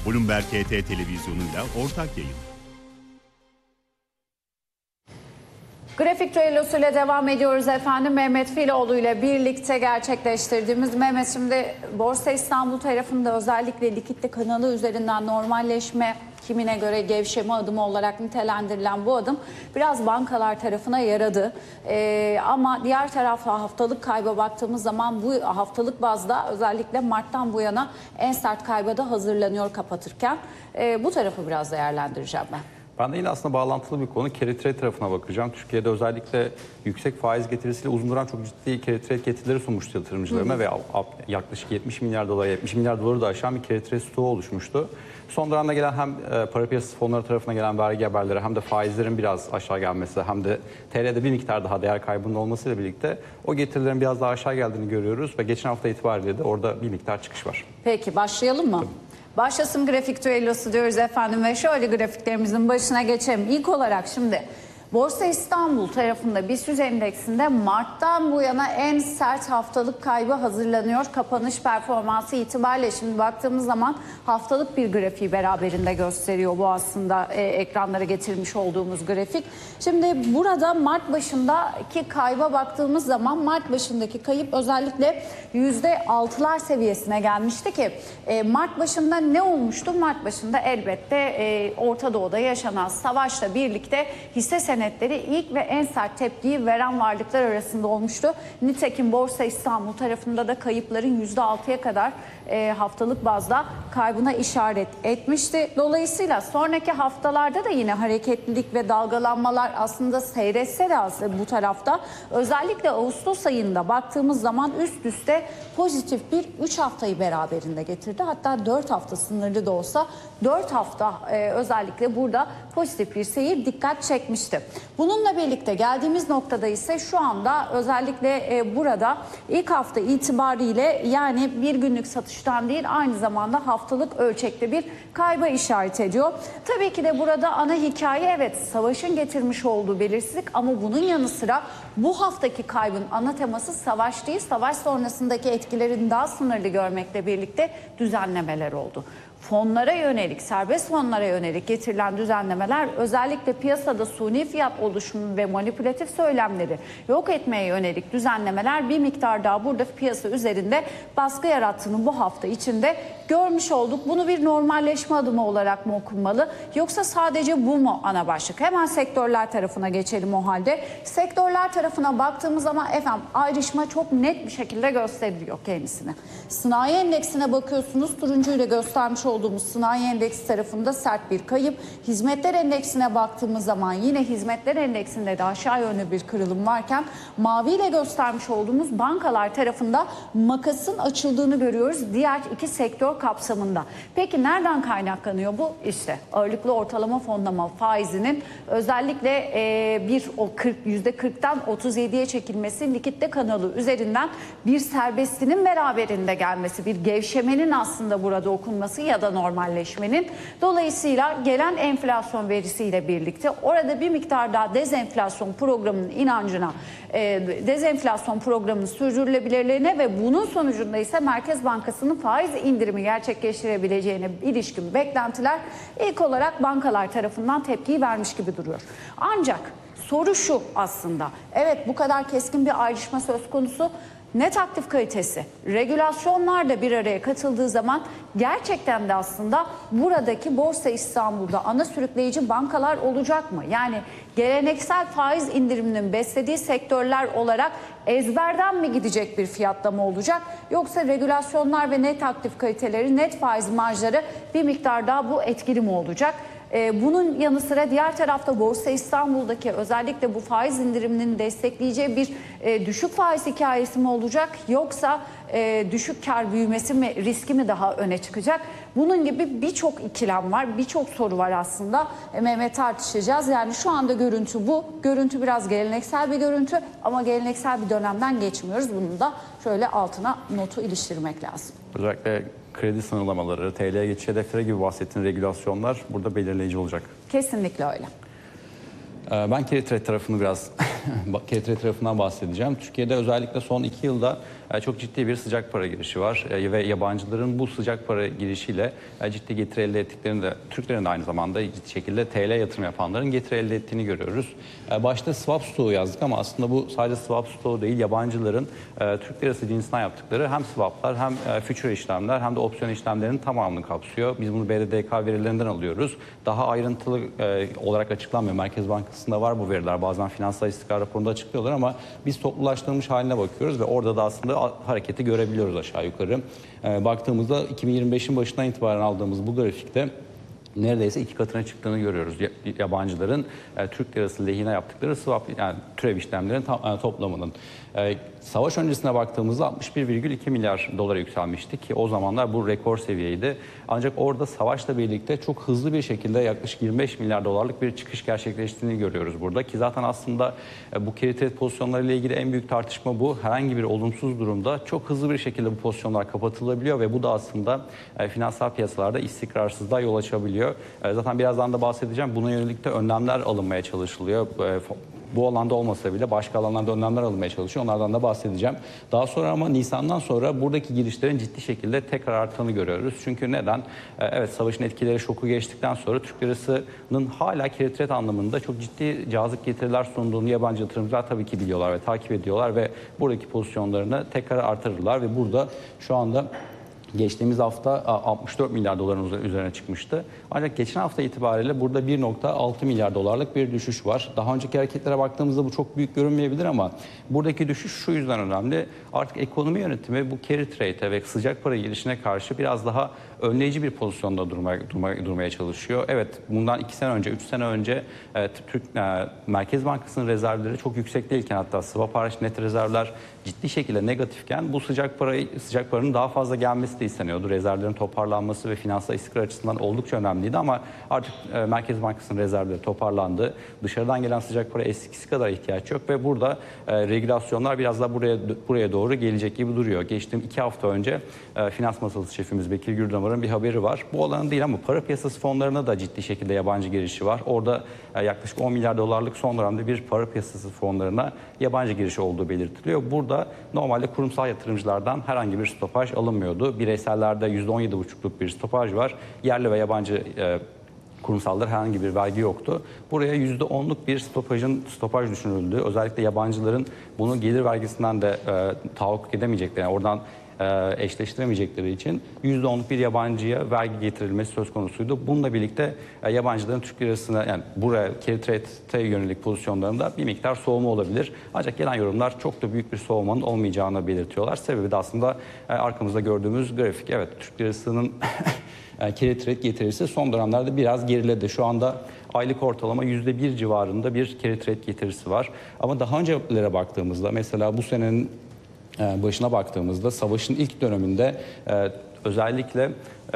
Bloomberg HT televizyonuyla ortak yayın. Grafik düellosuyla devam ediyoruz efendim. Mehmet Filoğlu ile birlikte gerçekleştirdiğimiz. Mehmet, şimdi Borsa İstanbul tarafında özellikle likitte kanalı üzerinden normalleşme, kimine göre gevşeme adımı olarak nitelendirilen bu adım biraz bankalar tarafına yaradı. Ama diğer tarafta haftalık kayba baktığımız zaman bu haftalık bazda özellikle Mart'tan bu yana en sert kayba da hazırlanıyor kapatırken. Bu tarafı biraz değerlendireceğim ben. Ben de yine aslında bağlantılı bir konu. Carry trade tarafına bakacağım. Türkiye'de özellikle yüksek faiz getirisiyle uzun duran çok ciddi carry trade getirileri sunmuştu yatırımcılarına ve yaklaşık 70 milyar doları da aşan bir carry trade stoğu oluşmuştu. Son dönemde gelen hem para piyasası fonları tarafına gelen vergi haberleri hem de faizlerin biraz aşağı gelmesi hem de TL'de bir miktar daha değer kaybının olmasıyla birlikte o getirilerin biraz daha aşağı geldiğini görüyoruz ve geçen hafta itibariyle de orada bir miktar çıkış var. Peki başlayalım mı? Tabii. Başlasın grafik düellosu diyoruz efendim ve şöyle grafiklerimizin başına geçelim. İlk olarak şimdi Borsa İstanbul tarafında BIST endeksinde Mart'tan bu yana en sert haftalık kaybı hazırlanıyor. Kapanış performansı itibariyle şimdi baktığımız zaman haftalık bir grafiği beraberinde gösteriyor bu aslında ekranlara getirmiş olduğumuz grafik. Şimdi burada Mart başındaki kayba baktığımız zaman Mart başındaki kayıp özellikle %6'lar seviyesine gelmişti ki Mart başında ne olmuştu? Mart başında elbette Orta Doğu'da yaşanan savaşla birlikte hisse senetleri ilk ve en sert tepkiyi veren varlıklar arasında olmuştu. Nitekim Borsa İstanbul tarafında da kayıpların %6'ya kadar haftalık bazda kaybına işaret etmişti. Dolayısıyla sonraki haftalarda da yine hareketlilik ve dalgalanmalar aslında seyretse de aslında bu tarafta özellikle Ağustos ayında baktığımız zaman üst üste pozitif bir 3 haftayı beraberinde getirdi. Hatta 4 hafta sınırlı da olsa 4 hafta özellikle burada pozitif bir seyir dikkat çekmişti. Bununla birlikte geldiğimiz noktada ise şu anda özellikle burada ilk hafta itibariyle yani bir günlük satıştan değil aynı zamanda haftalık ölçekte bir kayba işaret ediyor. Tabii ki de burada ana hikaye evet savaşın getirmiş olduğu belirsizlik ama bunun yanı sıra bu haftaki kaybın ana teması savaş değil, savaş sonrasındaki etkilerini daha sınırlı görmekle birlikte düzenlemeler oldu. Fonlara yönelik, serbest fonlara yönelik getirilen düzenlemeler özellikle piyasada suni fiyat oluşumu ve manipülatif söylemleri yok etmeye yönelik düzenlemeler bir miktar daha burada piyasa üzerinde baskı yarattığını bu hafta içinde görmüş olduk. Bunu bir normalleşme adımı olarak mı okunmalı yoksa sadece bu mu ana başlık? Hemen sektörler tarafına geçelim o halde. Sektörler tarafına baktığımız zaman efendim ayrışma çok net bir şekilde gösteriliyor kendisine. Sanayi endeksine bakıyorsunuz, turuncuyla göstermiş olduğumuz sanayi endeksi tarafında sert bir kayıp. Hizmetler endeksine baktığımız zaman yine hizmetler endeksinde de aşağı yönlü bir kırılım varken maviyle göstermiş olduğumuz bankalar tarafında makasın açıldığını görüyoruz diğer iki sektör kapsamında. Peki nereden kaynaklanıyor bu? İşte ağırlıklı ortalama fonlama faizinin özellikle %40'tan 37'ye çekilmesi, likitte kanalı üzerinden bir serbestinin beraberinde gelmesi, bir gevşemenin aslında burada okunması ya da normalleşmenin. Dolayısıyla gelen enflasyon verisiyle birlikte orada bir miktar daha dezenflasyon programının inancına, dezenflasyon programının sürdürülebilirliğine ve bunun sonucunda ise Merkez Bankası'nın faiz indirimi gerçekleştirebileceğine ilişkin beklentiler ilk olarak bankalar tarafından tepkiyi vermiş gibi duruyor. Ancak soru şu aslında, evet bu kadar keskin bir ayrışma söz konusu. Net aktif kalitesi, regülasyonlar da bir araya katıldığı zaman gerçekten de aslında buradaki Borsa İstanbul'da ana sürükleyici bankalar olacak mı? Yani geleneksel faiz indiriminin beslediği sektörler olarak ezberden mi gidecek bir fiyatlama olacak? Yoksa regülasyonlar ve net aktif kaliteleri, net faiz marjları bir miktar daha bu etkili mi olacak? Bunun yanı sıra diğer tarafta Borsa İstanbul'daki özellikle bu faiz indiriminin destekleyeceği bir düşük faiz hikayesi mi olacak yoksa düşük kar büyümesi mi riski mi daha öne çıkacak? Bunun gibi birçok ikilem var, birçok soru var aslında. Mehmet tartışacağız. Yani şu anda görüntü bu. Görüntü biraz geleneksel bir görüntü ama geleneksel bir dönemden geçmiyoruz. Bunun da şöyle altına notu iliştirmek lazım. Özellikle kredi sınırlamaları, TL'ye geçiş hedefleri gibi bahsettiğin regülasyonlar burada belirleyici olacak. Kesinlikle öyle. Ben carry trade tarafını biraz carry trade tarafından bahsedeceğim. Türkiye'de özellikle son 2 yılda çok ciddi bir sıcak para girişi var ve yabancıların bu sıcak para girişiyle ciddi getiri elde ettiklerini de, Türklerin de aynı zamanda ciddi şekilde TL yatırım yapanların getiri elde ettiğini görüyoruz. Başta swap stoğu yazdık ama aslında bu sadece swap stoğu değil, yabancıların Türk lirası cinsinden yaptıkları hem swaplar hem future işlemler hem de opsiyon işlemlerinin tamamını kapsıyor. Biz bunu BDDK verilerinden alıyoruz. Daha ayrıntılı olarak açıklanmıyor. Merkez Bankası'nda var bu veriler. Bazen finansal istikrar raporunda açıklıyorlar ama biz toplulaştırılmış haline bakıyoruz ve orada da aslında hareketi görebiliyoruz aşağı yukarı. Baktığımızda 2025'in başından itibaren aldığımız bu grafikte neredeyse 2 katına çıktığını görüyoruz. Yabancıların Türk lirası lehine yaptıkları swap, yani türev işlemlerin toplamının. Savaş öncesine baktığımızda 61,2 milyar dolara yükselmişti ki o zamanlar bu rekor seviyeydi. Ancak orada savaşla birlikte çok hızlı bir şekilde yaklaşık 25 milyar dolarlık bir çıkış gerçekleştiğini görüyoruz burada. Ki zaten aslında bu carry trade pozisyonlarıyla ilgili en büyük tartışma bu. Herhangi bir olumsuz durumda çok hızlı bir şekilde bu pozisyonlar kapatılabiliyor ve bu da aslında finansal piyasalarda istikrarsızlığa yol açabiliyor. Zaten birazdan da bahsedeceğim. Buna yönelik de önlemler alınmaya çalışılıyor. Bu alanda olmasa bile başka alanlarda önlemler alınmaya çalışıyor. Onlardan da bahsedeceğim. Daha sonra ama Nisan'dan sonra buradaki girişlerin ciddi şekilde tekrar arttığını görüyoruz. Çünkü neden? Evet, savaşın etkileri, şoku geçtikten sonra Türk lirasının hala carry trade anlamında çok ciddi cazip getiriler sunduğunu yabancı yatırımcılar tabii ki biliyorlar ve takip ediyorlar ve buradaki pozisyonlarını tekrar artırırlar ve burada şu anda geçtiğimiz hafta 64 milyar doların üzerine çıkmıştı. Ancak geçen hafta itibariyle burada 1,6 milyar dolarlık bir düşüş var. Daha önceki hareketlere baktığımızda bu çok büyük görünmeyebilir ama buradaki düşüş şu yüzden önemli. Artık ekonomi yönetimi bu carry trade'e ve sıcak para girişine karşı biraz daha önleyici bir pozisyonda durmaya çalışıyor. Evet, bundan 2 sene önce, 3 sene önce Merkez Bankası'nın rezervleri çok yüksek değilken, hatta swap hariç net rezervler ciddi şekilde negatifken bu sıcak paranın daha fazla gelmesi de isteniyordu. Rezervlerin toparlanması ve finansal istikrar açısından oldukça önemliydi ama artık Merkez Bankası'nın rezervleri toparlandı. Dışarıdan gelen sıcak para eskisi kadar ihtiyaç yok ve burada regülasyonlar biraz daha buraya doğru gelecek gibi duruyor. Geçtiğim 2 hafta önce finans masası şefimiz Bekir Gürdamar'ın bir haberi var. Bu alanın değil ama para piyasası fonlarına da ciddi şekilde yabancı girişi var. Orada yaklaşık 10 milyar dolarlık son dönemde bir para piyasası fonlarına yabancı girişi olduğu belirtiliyor. Burada normalde kurumsal yatırımcılardan herhangi bir stopaj alınmıyordu. Bireysellerde %17,5'luk bir stopaj var. Yerli ve yabancı kurumsallar herhangi bir vergi yoktu. Buraya %10'luk bir stopaj düşünüldü. Özellikle yabancıların bunu gelir vergisinden de tahakkuk edemeyecekleri, yani oradan eşleştiremeyecekleri için %10'luk bir yabancıya vergi getirilmesi söz konusuydu. Bununla birlikte yabancıların Türk lirasına, yani buraya carry trade'e yönelik pozisyonlarında bir miktar soğuma olabilir. Ancak gelen yorumlar çok da büyük bir soğumanın olmayacağını belirtiyorlar. Sebebi de aslında arkamızda gördüğümüz grafik. Evet, Türk lirasının carry trade getirisi son dönemlerde biraz geriledi. Şu anda aylık ortalama %1 civarında bir carry trade getirisi var. Ama daha öncelere baktığımızda, mesela bu senenin başına baktığımızda savaşın ilk döneminde özellikle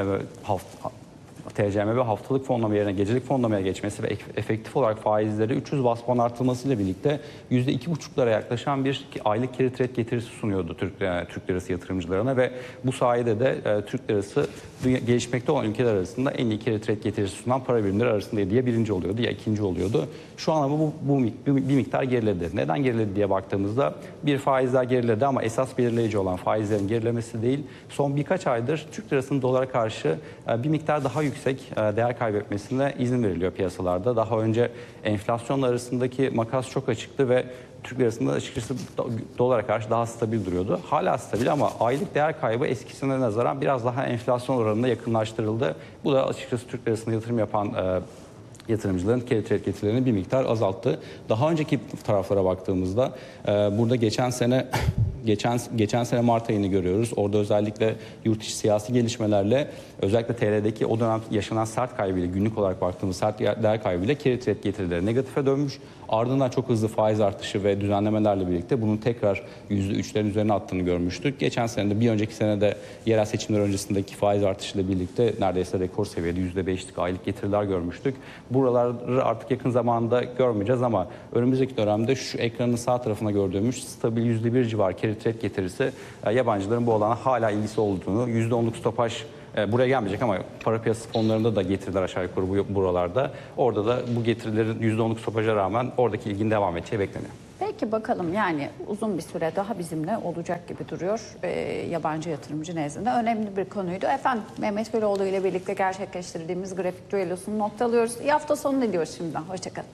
TCMB haftalık fonlama yerine gecelik fonlamaya geçmesi ve efektif olarak faizleri 300 bas puan artırılmasıyla birlikte %2,5'lara yaklaşan bir aylık carry trade getirisi sunuyordu Türk lirası yatırımcılarına ve bu sayede de Türk lirası gelişmekte olan ülkeler arasında en iyi carry trade getirisi sunan para birimleri arasındaydı. Ya birinci oluyordu ya ikinci oluyordu. Şu an ama bu bir miktar geriledi. Neden geriledi diye baktığımızda bir faizler geriledi ama esas belirleyici olan faizlerin gerilemesi değil. Son birkaç aydır Türk lirasının dolara karşı bir miktar daha yüksek değer kaybetmesine izin veriliyor piyasalarda. Daha önce enflasyonla arasındaki makas çok açıktı ve Türk lirasında açıkçası dolara karşı daha stabil duruyordu. Hala stabil ama aylık değer kaybı eskisine nazaran biraz daha enflasyon oranına yakınlaştırıldı. Bu da açıkçası Türk lirasına yatırım yapan yatırımcıların carry trade getirilerini bir miktar azalttı. Daha önceki taraflara baktığımızda burada geçen sene Mart ayını görüyoruz. Orada özellikle yurt içi siyasi gelişmelerle, özellikle TL'deki o dönem yaşanan sert kaybıyla, günlük olarak baktığımız sert değer kaybıyla carry trade getirileri negatife dönmüş. Ardından çok hızlı faiz artışı ve düzenlemelerle birlikte bunun tekrar %3'lerin üzerine attığını görmüştük. Geçen sene de, bir önceki sene de yerel seçimler öncesindeki faiz artışıyla birlikte neredeyse rekor seviyede %5'lik aylık getiriler görmüştük. Buraları artık yakın zamanda görmeyeceğiz ama önümüzdeki dönemde şu ekranın sağ tarafına gördüğümüz stabil %1 civarı carry trade getirisi yabancıların bu alana hala ilgisi olduğunu, %10'luk stopaj buraya gelmeyecek ama para piyasası fonlarında da getiriler aşağı yukarı buralarda. Orada da bu getirilerin %10'luk stopaja rağmen oradaki ilginin devam edeceği bekleniyor. Peki bakalım, yani uzun bir süre daha bizimle olacak gibi duruyor yabancı yatırımcı nezdinde. Önemli bir konuydu. Efendim, Mehmet Köroğlu ile birlikte gerçekleştirdiğimiz grafik düellosunu noktalıyoruz. İyi hafta sonu diliyoruz şimdiden. Hoşçakalın.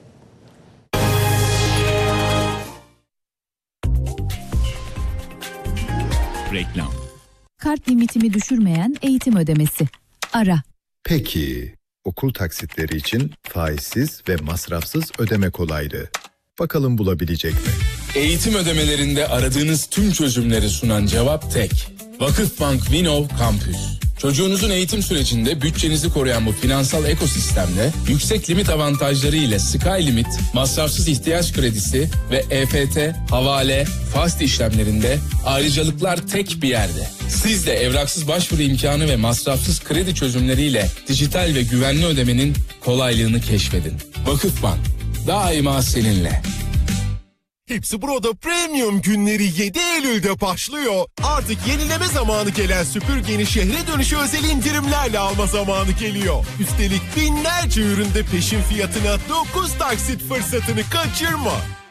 Reklam. Kart limitimi düşürmeyen eğitim ödemesi. Ara. Peki, okul taksitleri için faizsiz ve masrafsız ödeme kolaylığı. Bakalım bulabilecek mi? Eğitim ödemelerinde aradığınız tüm çözümleri sunan cevap tek. Vakıfbank Vinov Campus. Çocuğunuzun eğitim sürecinde bütçenizi koruyan bu finansal ekosistemde yüksek limit avantajları ile Sky Limit, masrafsız ihtiyaç kredisi ve EFT, havale, fast işlemlerinde ayrıcalıklar tek bir yerde. Siz de evraksız başvuru imkanı ve masrafsız kredi çözümleriyle dijital ve güvenli ödemenin kolaylığını keşfedin. Vakıfbank, daima seninle. Hepsi Burada Premium günleri 7 Eylül'de başlıyor. Artık yenileme zamanı gelen süpürgeni şehre dönüşü özel indirimlerle alma zamanı geliyor. Üstelik binlerce üründe peşin fiyatına 9 taksit fırsatını kaçırma.